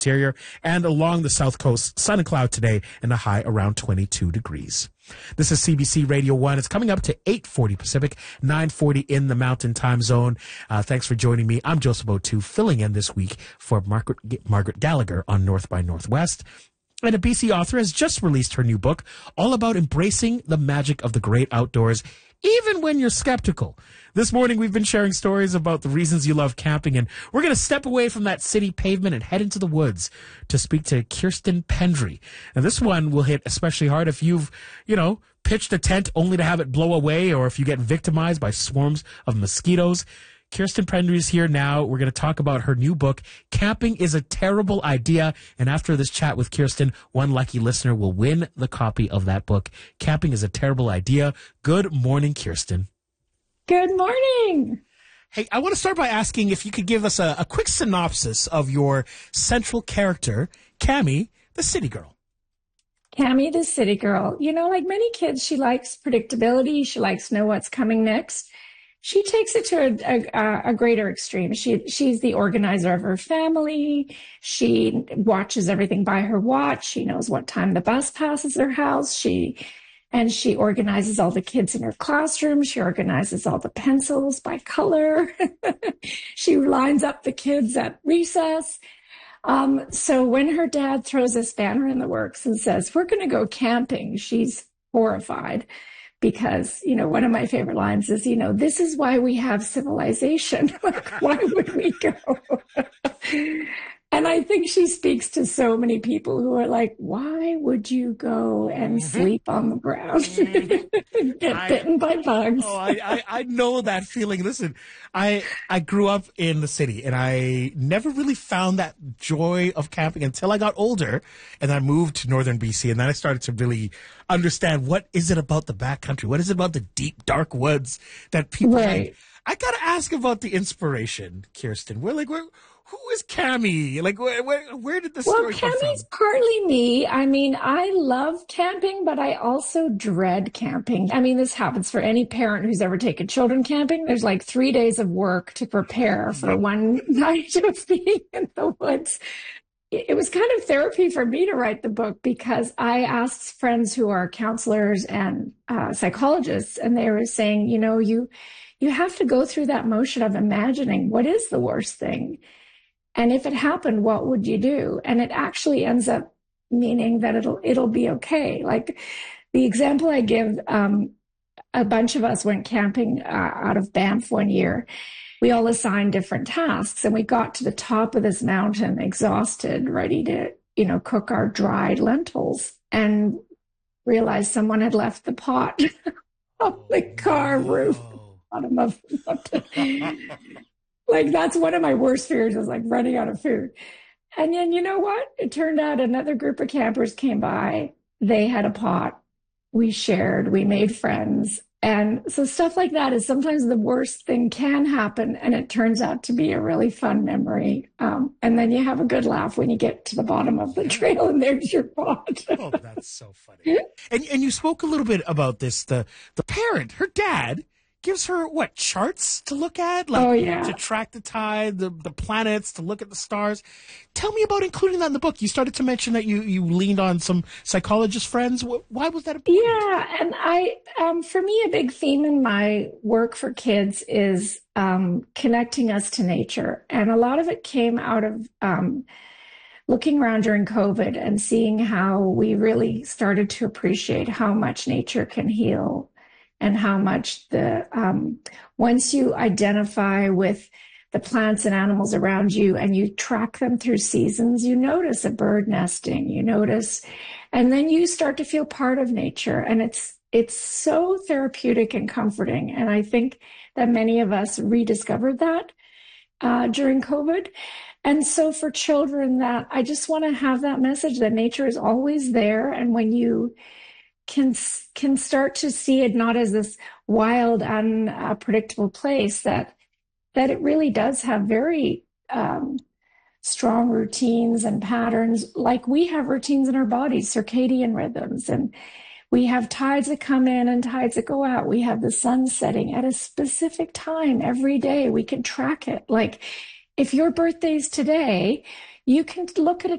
interior, and along the south coast, sun and cloud today and a high around 22 degrees. This is CBC Radio 1. It's coming up to 8:40 Pacific, 9:40 in the Mountain Time Zone. Thanks for joining me. I'm Joseph O'Toole, filling in this week for Margaret Gallagher on North by Northwest. And a BC author has just released her new book, all about embracing the magic of the great outdoors, even when you're skeptical. This morning, we've been sharing stories about the reasons you love camping, and we're going to step away from that city pavement and head into the woods to speak to Kirsten Pendry. And this one will hit especially hard if you've, pitched a tent only to have it blow away, or if you get victimized by swarms of mosquitoes. Kirsten Pendry is here now. We're going to talk about her new book, Camping is a Terrible Idea. And after this chat with Kirsten, one lucky listener will win the copy of that book, Camping is a Terrible Idea. Good morning, Kirsten. Good morning. Hey, I want to start by asking if you could give us a quick synopsis of your central character, Cammie, the city girl. Cammie, the city girl. Like many kids, she likes predictability. She likes to know what's coming next. She takes it to a greater extreme. She's the organizer of her family. She watches everything by her watch. She knows what time the bus passes her house. She organizes all the kids in her classroom. She organizes all the pencils by color. She lines up the kids at recess. So when her dad throws a spanner in the works and says, "We're going to go camping," she's horrified. Because, one of my favorite lines is, this is why we have civilization. Why would we go? And I think she speaks to so many people who are like, why would you go and sleep on the ground? Get bitten by bugs. I know that feeling. Listen, I grew up in the city, and I never really found that joy of camping until I got older, and I moved to northern BC, and then I started to really understand what is it about the backcountry? What is it about the deep, dark woods that people like? I got to ask about the inspiration, Kirsten. Who is Cammie? Like, where did the story come from? Well, Cammie's partly me. I love camping, but I also dread camping. This happens for any parent who's ever taken children camping. There's like 3 days of work to prepare for one night of being in the woods. It was kind of therapy for me to write the book because I asked friends who are counselors and psychologists, and they were saying, you have to go through that motion of imagining what is the worst thing. And if it happened, what would you do? And it actually ends up meaning that it'll be okay. Like the example I give, a bunch of us went camping out of Banff one year. We all assigned different tasks, and we got to the top of this mountain exhausted, ready to, cook our dried lentils, and realized someone had left the pot on the car roof, bottom of the mountain. Like, that's one of my worst fears, is like running out of food. And then, you know what? It turned out another group of campers came by. They had a pot. We shared, we made friends. And so stuff like that is sometimes the worst thing can happen. And it turns out to be a really fun memory. And then you have a good laugh when you get to the bottom of the trail and there's your pot. Oh, that's so funny. And you spoke a little bit about this. The parent, her dad, gives her charts to look at, to track the tide, the planets, to look at the stars. Tell me about including that in the book. You started to mention that you leaned on some psychologist friends. Why was that important? Yeah, and for me, a big theme in my work for kids is connecting us to nature, and a lot of it came out of looking around during COVID and seeing how we really started to appreciate how much nature can heal. And how much once you identify with the plants and animals around you and you track them through seasons, you notice a bird nesting, and then you start to feel part of nature. And it's so therapeutic and comforting. And I think that many of us rediscovered that during COVID. And so for children, that I just want to have that message that nature is always there. And when you can start to see it not as this wild, unpredictable place, that it really does have very strong routines and patterns, like we have routines in our bodies, circadian rhythms, and we have tides that come in and tides that go out. We have the sun setting at a specific time every day. We can track it. Like if your birthday's today, you can look at a